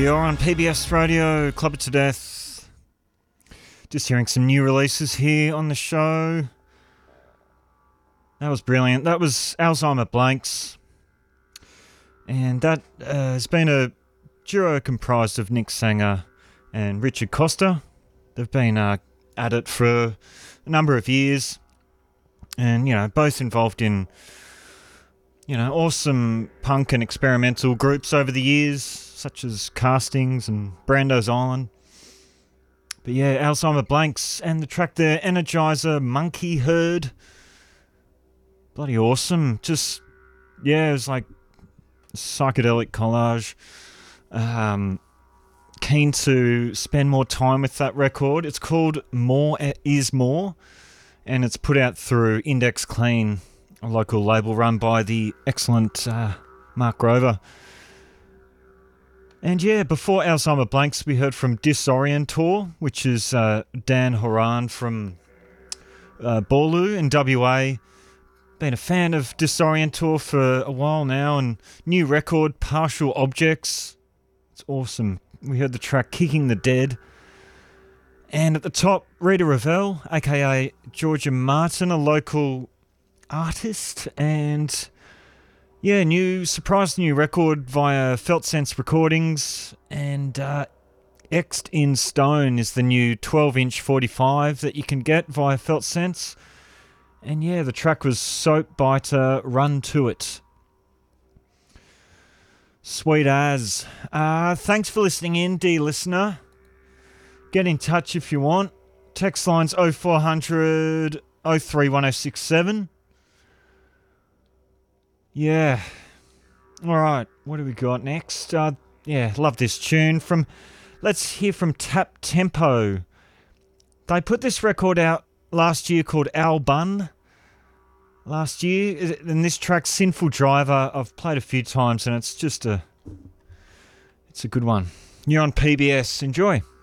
You're on PBS Radio, Club It to Death. Just hearing some new releases here on the show. That was brilliant. That was Alzheimer Blanks. And that has been a duo comprised of Nick Sanger and Richard Costa. They've been at it for a number of years. And, you know, both involved in, you know, awesome punk and experimental groups over the years, such as Castings and Brando's Island. But yeah, Alzheimer Blanks and the track there, Energizer Monkey Herd. Bloody awesome. Just, yeah, it was like psychedelic collage. Keen to spend more time with that record. It's called More Is More, and it's put out through Index Clean, a local label run by the excellent Mark Grover. And yeah, before Alzheimer Blanks, we heard from Disorientor, which is Dan Horan from Borlu in WA. Been a fan of Disorientor for a while now, and new record, Partial Objects. It's awesome. We heard the track Kicking the Dead. And at the top, Rita Ravel, aka Georgia Martin, a local artist, and yeah, surprise new record via Felt Sense Recordings, and X'd in Stone is the new 12-inch 45 that you can get via Felt Sense. And yeah, the track was Soap Biter, Run to It. Sweet as. Thanks for listening in, dear listener. Get in touch if you want. Text lines 0400 031067. Yeah. Alright, what do we got next? Yeah, love this tune. Let's hear from Tap Tempo. They put this record out last year called Al Bun. Last year, and this track, Sinful Driver, I've played a few times and it's a good one. You're on PBS. Enjoy.